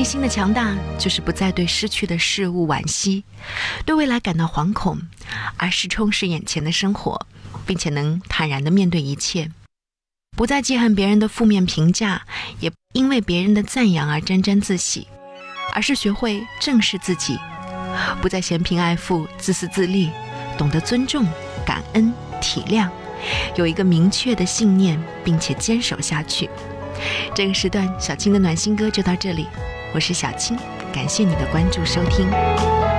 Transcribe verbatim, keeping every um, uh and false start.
内心的强大，就是不再对失去的事物惋惜，对未来感到惶恐，而是充实眼前的生活，并且能坦然地面对一切，不再记恨别人的负面评价，也因为别人的赞扬而沾沾自喜，而是学会正视自己，不再嫌贫爱富、自私自利，懂得尊重、感恩、体谅，有一个明确的信念，并且坚守下去。这个时段小青的暖心歌就到这里，我是小青，感谢你的关注收听。